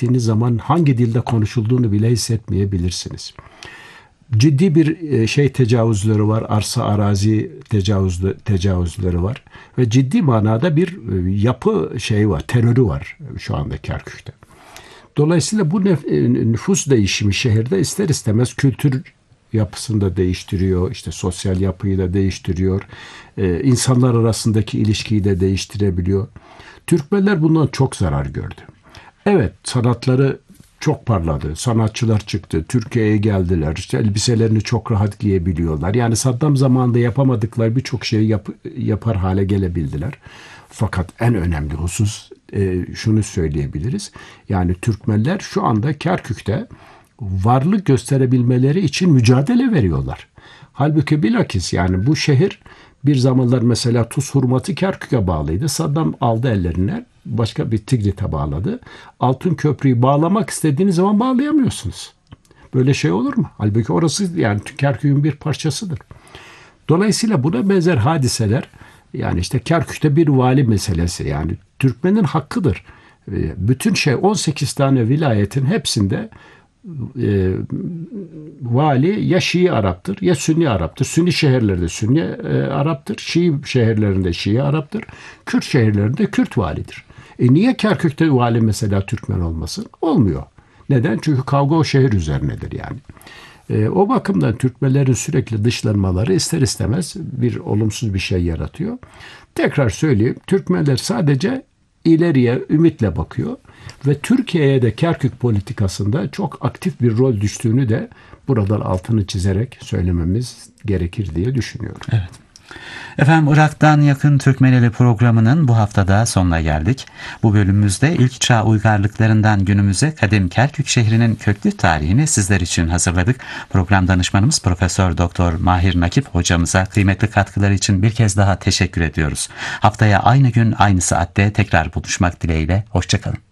gittiğiniz zaman hangi dilde konuşulduğunu bile hissetmeyebilirsiniz. Ciddi bir tecavüzleri var, arsa arazi tecavüzleri var ve ciddi manada bir yapı var, terörü var şu anda Kerkük'te. Dolayısıyla bu nüfus değişimi şehirde ister istemez kültür yapısını da değiştiriyor, işte sosyal yapıyı da değiştiriyor, insanlar arasındaki ilişkiyi de değiştirebiliyor. Türkmenler bundan çok zarar gördü. Evet, sanatları çok parladı. Sanatçılar çıktı. Türkiye'ye geldiler. İşte elbiselerini çok rahat giyebiliyorlar. Yani Saddam zamanında yapamadıkları birçok şeyi yapar hale gelebildiler. Fakat en önemli husus şunu söyleyebiliriz. Yani Türkmenler şu anda Kerkük'te varlık gösterebilmeleri için mücadele veriyorlar. Halbuki bilakis yani bu şehir bir zamanlar mesela Tuz hurmatı Kerkük'e bağlıydı. Saddam aldı ellerine, başka bir Tigrit'e bağladı. Altın Köprü'yü bağlamak istediğiniz zaman bağlayamıyorsunuz. Böyle şey olur mu? Halbuki orası yani Kerkük'ün bir parçasıdır. Dolayısıyla buna benzer hadiseler, yani işte Kerkük'te bir vali meselesi, yani Türkmenin hakkıdır. Bütün 18 tane vilayetin hepsinde vali ya Şii Arap'tır ya Sünni Arap'tır. Sünni şehirlerde Sünni Arap'tır. Şii şehirlerinde Şii Arap'tır. Kürt şehirlerinde Kürt validir. Niye Kerkük'te vali mesela Türkmen olmasın? Olmuyor. Neden? Çünkü kavga o şehir üzerinedir yani. O bakımdan Türkmenlerin sürekli dışlanmaları ister istemez bir olumsuz bir şey yaratıyor. Tekrar söyleyeyim, Türkmenler sadece ileriye ümitle bakıyor ve Türkiye'ye de Kerkük politikasında çok aktif bir rol düştüğünü de buradan altını çizerek söylememiz gerekir diye düşünüyorum. Evet. Efendim, Irak'tan Yakın Türkmeneli programının bu haftada sonuna geldik. Bu bölümümüzde ilk çağ uygarlıklarından günümüze kadim Kerkük şehrinin köklü tarihini sizler için hazırladık. Program danışmanımız Profesör Doktor Mahir Nakip hocamıza kıymetli katkıları için bir kez daha teşekkür ediyoruz. Haftaya aynı gün aynı saatte tekrar buluşmak dileğiyle. Hoşça kalın.